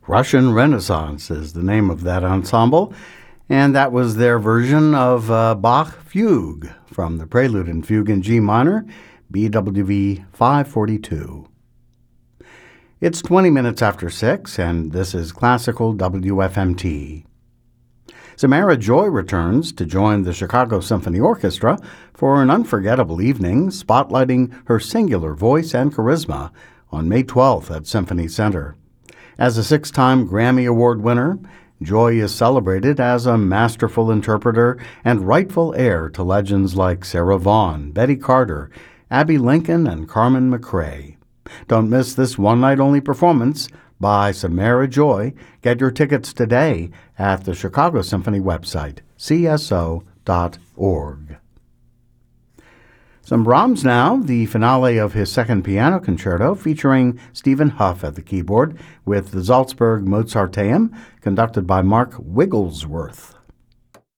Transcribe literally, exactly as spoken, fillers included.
Russian Renaissance is the name of that ensemble, and that was their version of uh, Bach Fugue from the Prelude and Fugue in G minor, B W V five forty-two. It's twenty minutes after six, and this is Classical W F M T. Samara Joy returns to join the Chicago Symphony Orchestra for an unforgettable evening spotlighting her singular voice and charisma on May twelfth at Symphony Center. As a six-time Grammy Award winner, Joy is celebrated as a masterful interpreter and rightful heir to legends like Sarah Vaughan, Betty Carter, Abbey Lincoln, and Carmen McRae. Don't miss this one-night-only performance by Samara Joy. Get your tickets today at the Chicago Symphony website, c s o dot org. Some Brahms now, the finale of his second piano concerto featuring Stephen Huff at the keyboard with the Salzburg Mozarteum conducted by Mark Wigglesworth.